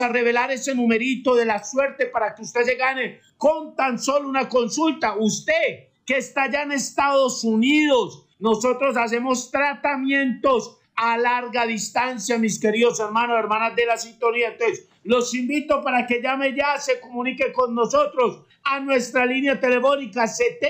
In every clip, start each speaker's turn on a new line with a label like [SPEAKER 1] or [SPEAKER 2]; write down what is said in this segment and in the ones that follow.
[SPEAKER 1] a revelar ese numerito de la suerte para que usted se gane con tan solo una consulta. Usted que está allá en Estados Unidos, nosotros hacemos tratamientos a larga distancia, mis queridos hermanos y hermanas de la sintonía. Entonces, los invito para que llame ya, se comunique con nosotros a nuestra línea telefónica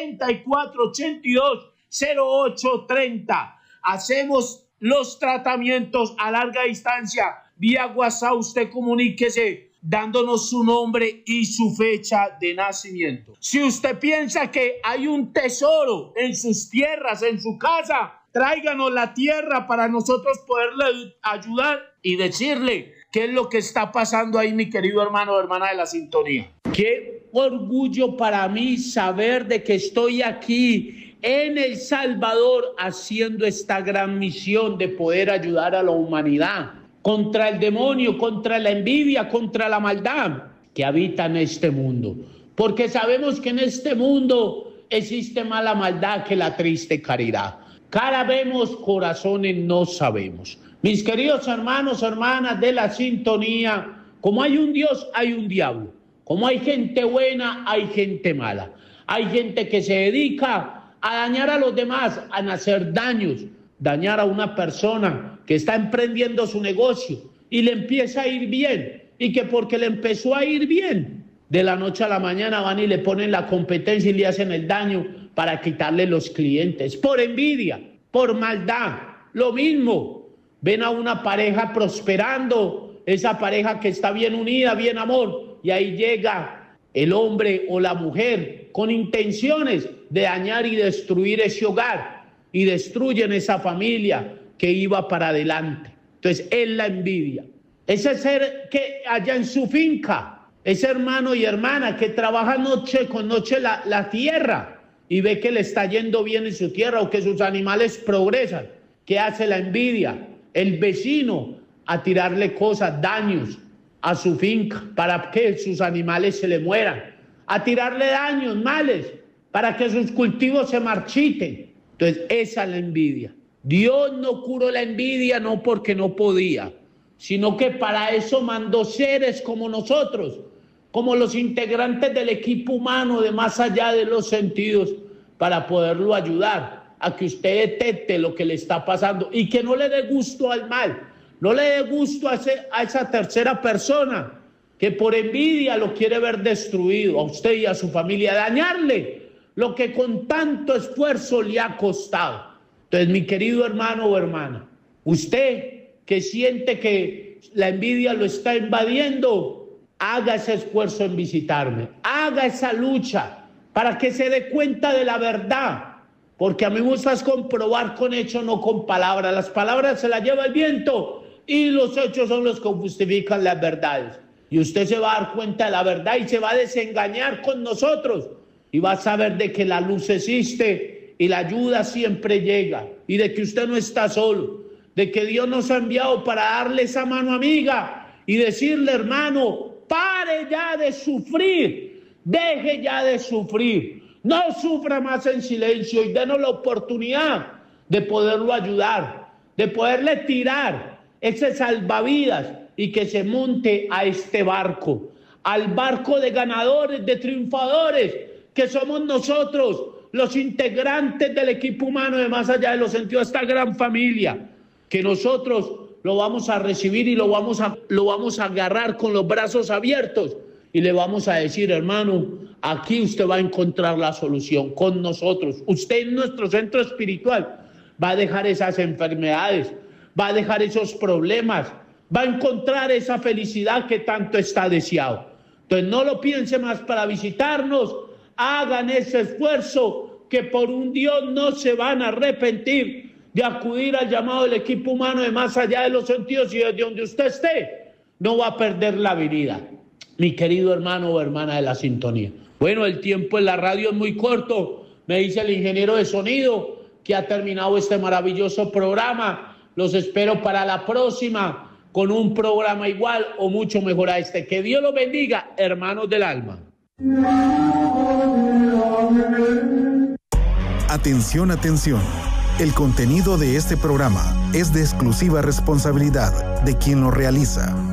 [SPEAKER 1] 7482-0830. Hacemos los tratamientos a larga distancia. Vía WhatsApp, usted comuníquese dándonos su nombre y su fecha de nacimiento. Si usted piensa que hay un tesoro en sus tierras, en su casa, tráiganos la tierra para nosotros poderle ayudar y decirle qué es lo que está pasando ahí, mi querido hermano o hermana de la sintonía. Qué orgullo para mí saber de que estoy aquí en El Salvador haciendo esta gran misión de poder ayudar a la humanidad contra el demonio, contra la envidia, contra la maldad que habita en este mundo. Porque sabemos que en este mundo existe más la maldad que la triste caridad. Cara vemos, corazones no sabemos. Mis queridos hermanos, hermanas de la sintonía, como hay un Dios, hay un diablo. Como hay gente buena, hay gente mala. Hay gente que se dedica a dañar a los demás, a hacer daños, dañar a una persona que está emprendiendo su negocio y le empieza a ir bien, y que porque le empezó a ir bien, de la noche a la mañana van y le ponen la competencia y le hacen el daño para quitarle los clientes, por envidia, por maldad. Lo mismo, ven a una pareja prosperando, esa pareja que está bien unida, bien amor, y ahí llega el hombre o la mujer con intenciones de dañar y destruir ese hogar, y destruyen esa familia que iba para adelante. Entonces es la envidia. Ese ser que allá en su finca, ese hermano y hermana que trabaja noche con noche la tierra y ve que le está yendo bien en su tierra o que sus animales progresan. ¿Qué hace la envidia? El vecino a tirarle cosas, daños a su finca para que sus animales se le mueran, a tirarle daños, males, para que sus cultivos se marchiten. Entonces esa es la envidia. Dios no curó la envidia no porque no podía, sino que para eso mandó seres como nosotros, como los integrantes del equipo humano de más allá de los sentidos, para poderlo ayudar a que usted detecte lo que le está pasando y que no le dé gusto al mal, no le dé gusto a esa tercera persona que por envidia lo quiere ver destruido, a usted y a su familia, dañarle lo que con tanto esfuerzo le ha costado. Entonces, mi querido hermano o hermana, usted que siente que la envidia lo está invadiendo, haga ese esfuerzo en visitarme, haga esa lucha para que se dé cuenta de la verdad, porque a mí me gusta comprobar con hechos, no con palabras. Las palabras se las lleva el viento y los hechos son los que justifican las verdades. Y usted se va a dar cuenta de la verdad y se va a desengañar con nosotros y va a saber de que la luz existe y la ayuda siempre llega, y de que usted no está solo, de que Dios nos ha enviado para darle esa mano amiga y decirle: hermano, pare ya de sufrir, deje ya de sufrir, no sufra más en silencio y denos la oportunidad de poderlo ayudar, de poderle tirar ese salvavidas y que se monte a este barco, al barco de ganadores, de triunfadores, que somos nosotros, los integrantes del equipo humano de más allá de los sentidos, esta gran familia, que nosotros lo vamos a recibir y lo vamos a agarrar con los brazos abiertos y le vamos a decir: hermano, aquí usted va a encontrar la solución con nosotros. Usted en nuestro centro espiritual va a dejar esas enfermedades, va a dejar esos problemas, va a encontrar esa felicidad que tanto está deseado. Entonces no lo piense más para visitarnos. Hagan ese esfuerzo, que por un Dios no se van a arrepentir de acudir al llamado del equipo humano de más allá de los sentidos, y desde donde usted esté no va a perder la vida, mi querido hermano o hermana de la sintonía. Bueno, el tiempo en la radio es muy corto. Me dice el ingeniero de sonido que ha terminado este maravilloso programa. Los espero para la próxima con un programa igual o mucho mejor a este. Que Dios los bendiga, hermanos del alma.
[SPEAKER 2] Atención, atención. El contenido de este programa es de exclusiva responsabilidad de quien lo realiza.